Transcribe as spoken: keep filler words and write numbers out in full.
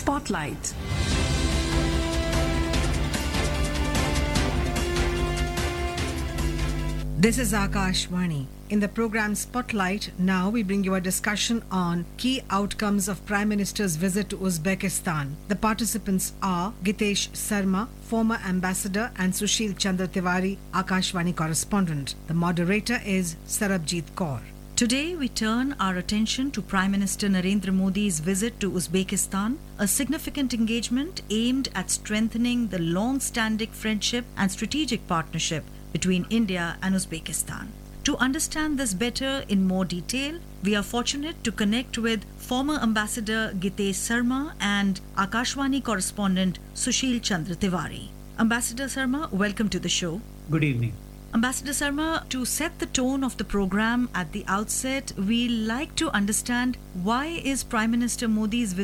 Spotlight. This is Akashvani. In the program Spotlight, now we bring you a discussion on key outcomes of Prime Minister's visit to Uzbekistan. The participants are Gitesh Sarma, former ambassador, and Sushil Chandra Tiwari, Akashvani correspondent. The moderator is Sarabjit Kaur. Today, we turn our attention to Prime Minister Narendra Modi's visit to Uzbekistan, a significant engagement aimed at strengthening the long-standing friendship and strategic partnership between India and Uzbekistan. To understand this better in more detail, we are fortunate to connect with former Ambassador Gitesh Sarma and Akashvani correspondent Sushil Chandra Tiwari. Ambassador Sarma, welcome to the show. Good evening. Ambassador Sarma, to set the tone of the program at the outset, we like to understand why is Prime Minister Modi's